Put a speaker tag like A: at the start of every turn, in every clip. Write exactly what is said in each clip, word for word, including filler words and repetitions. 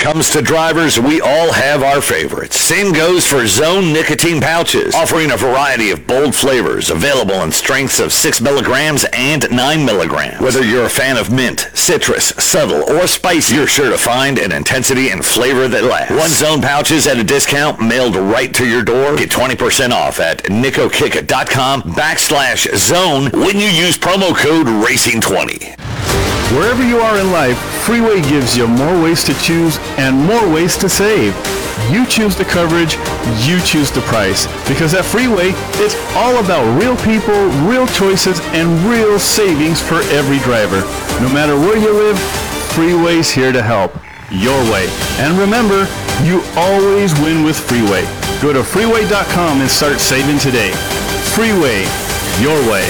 A: comes to drivers, we all have our favorites. Same goes for Zone nicotine pouches, offering a variety of bold flavors available in strengths of six milligrams and nine milligrams. Whether you're a fan of mint, citrus, subtle, or spicy, you're sure to find an intensity and flavor that lasts. One Zone pouches at a discount mailed right to your door. Get twenty percent off at nicokick.com backslash zone when you use promo code racing twenty.
B: Wherever you are in life, Freeway gives you more ways to choose and more ways to save. You choose the coverage, you choose the price. Because at Freeway, it's all about real people, real choices, and real savings for every driver. No matter where you live, Freeway's here to help. Your way. And remember, you always win with Freeway. Go to freeway dot com and start saving today. Freeway, your way.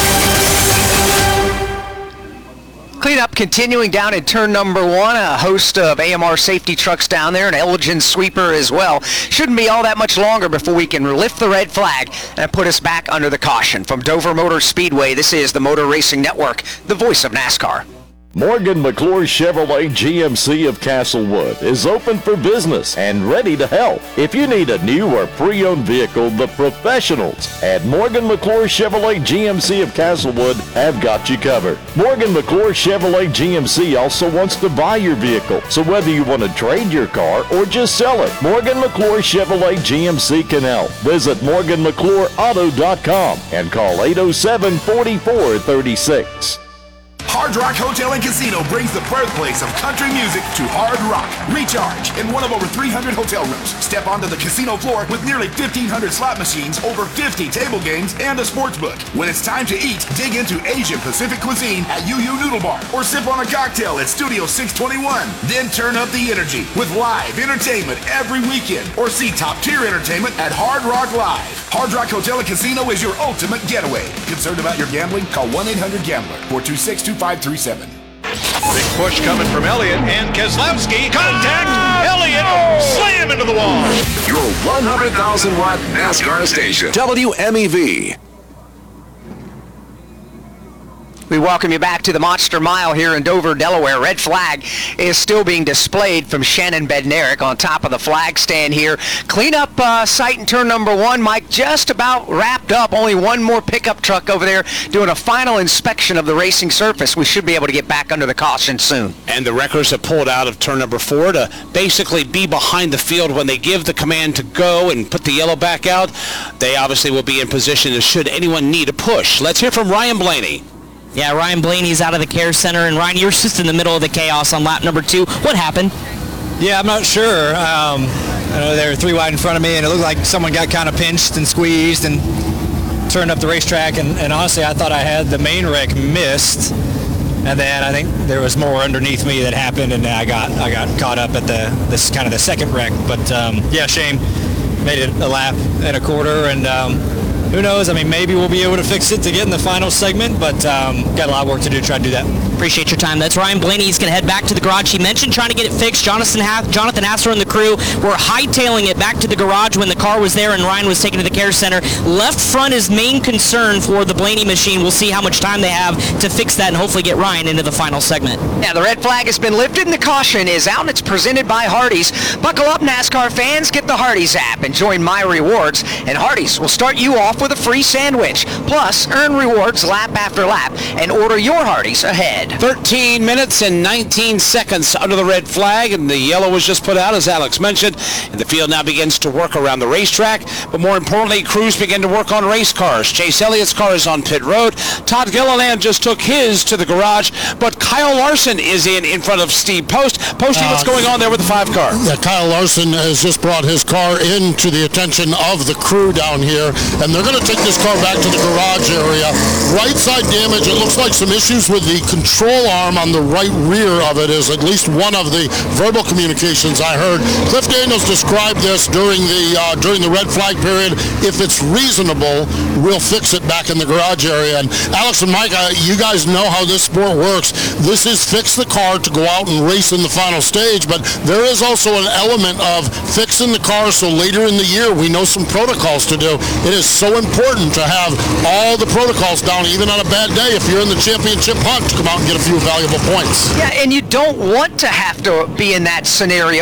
C: Cleanup continuing down at turn number one. A host of A M R safety trucks down there, an Elgin sweeper as well. Shouldn't be all that much longer before we can lift the red flag and put us back under the caution. From Dover Motor Speedway, this is the Motor Racing Network, the voice of NASCAR.
D: Morgan McClure Chevrolet G M C of Castlewood is open for business and ready to help. If you need a new or pre-owned vehicle, the professionals at Morgan McClure Chevrolet G M C of Castlewood have got you covered. Morgan McClure Chevrolet G M C also wants to buy your vehicle, so whether you want to trade your car or just sell it, Morgan McClure Chevrolet G M C can help. Visit morgan mcclure auto dot com and call eight oh seven, four four three six.
E: Hard Rock Hotel and Casino brings the birthplace of country music to Hard Rock. Recharge in one of over three hundred hotel rooms. Step onto the casino floor with nearly fifteen hundred slot machines, over fifty table games, and a sports book. When it's time to eat, dig into Asian Pacific cuisine at Yu Yu Noodle Bar, or sip on a cocktail at Studio six twenty-one. Then turn up the energy with live entertainment every weekend, or see top-tier entertainment at Hard Rock Live. Hard Rock Hotel and Casino is your ultimate getaway. Concerned about your gambling? Call one eight hundred gambler, four two six, two five three seven.
F: Big push coming from Elliott, and Keselowski. Contact! Oh! Elliott! Oh! Slam into the wall!
G: Your one hundred thousand watt NASCAR station. W M E V.
C: We welcome you back to the Monster Mile here in Dover, Delaware. Red flag is still being displayed from Shannon Bednarik on top of the flag stand here. Cleanup uh, site in turn number one, Mike, just about wrapped up. Only one more pickup truck over there doing a final inspection of the racing surface. We should be able to get back under the caution soon.
H: And the wreckers have pulled out of turn number four to basically be behind the field when they give the command to go and put the yellow back out. They obviously will be in position should anyone need a push. Let's hear from Ryan Blaney.
I: Yeah, Ryan Blaney's out of the care center, and Ryan, you're just in the middle of the chaos on lap number two. What happened?
J: Yeah, I'm not sure. Um, I know they were three wide in front of me, and it looked like someone got kind of pinched and squeezed and turned up the racetrack, and, and honestly, I thought I had the main wreck missed, and then I think there was more underneath me that happened, and I got I got caught up at the this kind of the second wreck. But um, yeah, shame. Made it a lap and a quarter, and um, who knows? I mean, maybe we'll be able to fix it to get in the final segment, but um, got a lot of work to do to try to do that.
I: Appreciate your time. That's Ryan Blaney. He's going to head back to the garage. He mentioned trying to get it fixed. Jonathan, ha- Jonathan Hassler and the crew were hightailing it back to the garage when the car was there and Ryan was taken to the care center. Left front is main concern for the Blaney machine. We'll see how much time they have to fix that and hopefully get Ryan into the final segment.
C: Yeah, the red flag has been lifted and the caution is out, and it's presented by Hardee's. Buckle up, NASCAR fans. Get the Hardee's app and join My Rewards, and Hardee's will start you off with a free sandwich. Plus, earn rewards lap after lap and order your Hardee's ahead.
H: thirteen minutes and nineteen seconds under the red flag, and the yellow was just put out, as Alex mentioned. And the field now begins to work around the racetrack, but more importantly, crews begin to work on race cars. Chase Elliott's car is on pit road. Todd Gilliland just took his to the garage, but Kyle Larson is in in front of Steve Post. Posty, uh, what's going on there with the five car?
K: Yeah, Kyle Larson has just brought his car into the attention of the crew down here, and they're going to take this car back to the garage area. Right side damage, it looks like some issues with the control arm on the right rear of it is at least one of the verbal communications I heard. Cliff Daniels described this during the uh, during the red flag period. If it's reasonable, we'll fix it back in the garage area. And Alex and Mike, uh, you guys know how this sport works. This is fix the car to go out and race in the final stage, but there is also an element of fixing the car so later in the year we know some protocols to do. It is so important to have all the protocols down, even on a bad day, if you're in the championship hunt, to come out and get a few valuable points.
C: Yeah, and you don't want to have to be in that scenario.